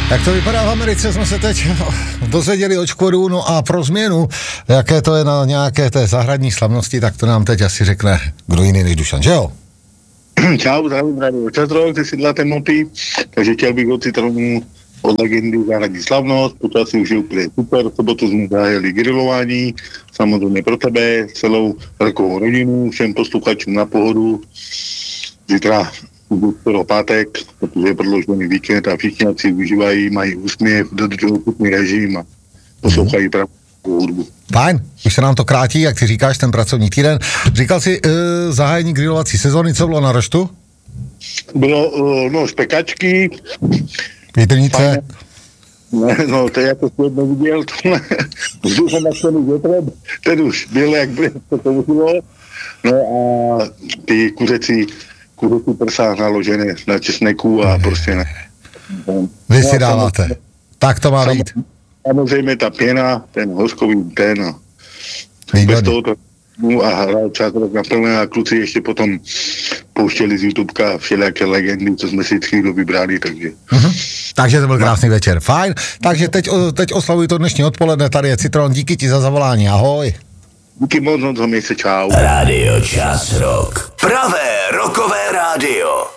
Jak to vypadá v Americe, jsme se teď dozvěděli od Škodu, no a pro změnu, jaké to je na nějaké té zahradní slavnosti, tak to nám teď asi řekne kdo jiný než Dušan, že jo? Čau, zdravím Radio Časrok, ty sídla Temnoty, takže chtěl bych od Citronu od legendy zahradní slavnost, počasí už je úplně super, v sobotu jsme zahájili grilování, samozřejmě pro tebe, celou velkou rodinu, všem posluchačům na pohodu, zítra skoro pátek, protože je prodloužený víkend a všichni si užívají, mají úsměv, dodržují putný režim a poslouchají pravou hudbu. Fajn, už se nám to krátí, jak ty říkáš, ten pracovní týden. Říkal jsi zahájení grilovací sezóny, co bylo na roštu? Bylo, špekačky. Větrnice. No, to je jako svět neviděl, tohle. Vzduch jsem nakřený větrem, ten už byl, jak byl, to bylo. No a ty kuřecí prsa naložené na česneku a prostě ne. Vy si dáváte. Tak to má být. Samozřejmě ta pěna, ten hořkový ten. Bez toho to a hrál Časrok na plné a kluci ještě potom pouštěli z YouTubeka všelijaké legendy, co jsme si vždycky vybrali, takže. Takže to byl krásný večer, fajn. Takže teď oslavuji to dnešní odpoledne, tady je Citron, díky ti za zavolání, ahoj. Díky moc, měj se, čau. Radio Časrok. Pravé rokové rádio.